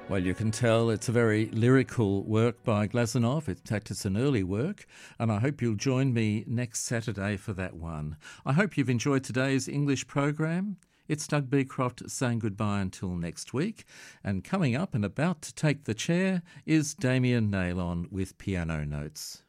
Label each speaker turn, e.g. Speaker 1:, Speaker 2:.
Speaker 1: Well, you can tell it's a very lyrical work by Glazunov. In fact, it's an early work, and I hope you'll join me next Saturday for that one. I hope you've enjoyed today's English program. It's Doug Beecroft saying goodbye until next week, and coming up and about to take the chair is Damien Nailon with Piano Notes.